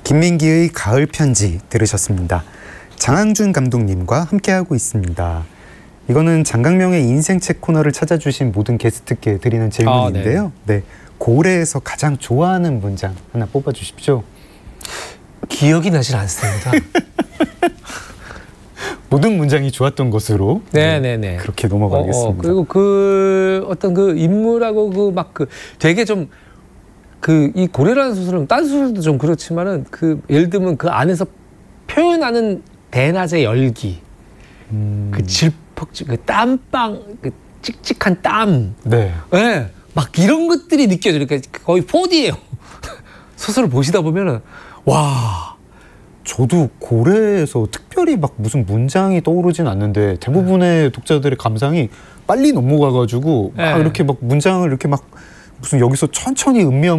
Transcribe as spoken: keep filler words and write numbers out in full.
김민기의 가을 편지 들으셨습니다. 장항준 감독님과 함께하고 있습니다. 이거는 장강명의 인생책 코너를 찾아주신 모든 게스트께 드리는 질문인데요. 아, 네. 네, 고래에서 가장 좋아하는 문장 하나 뽑아주십시오. 기억이 나질 않습니다. 모든 문장이 좋았던 것으로 네네네 네, 그렇게 넘어가겠습니다. 어, 어, 그리고 그 어떤 그 인물하고 그 막 그 되게 좀 그 이 고래라는 소설은 딴 소설도 좀 그렇지만은 그 예를 들면 그 안에서 표현하는 대낮의 열기, 음. 그 질퍽질, 그 땀방, 그 칙칙한 땀, 네, 네, 막 이런 것들이 느껴져요. 그러니까 거의 포디예요. 소설을 보시다 보면은 와. 저도 고래에서 특별히 막 무슨 문장이 떠오르진 않는데 대부분의 독자들의 감상이 빨리 넘어가가지고 막 네. 이렇게 막 문장을 이렇게 막 무슨 여기서 천천히 음미하면서